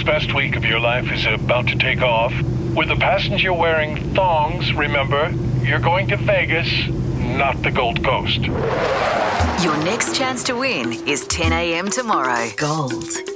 best week of your life is about to take off. With the passenger wearing thongs, remember, you're going to Vegas, not the Gold Coast. Your next chance to win is 10 a.m. tomorrow. Gold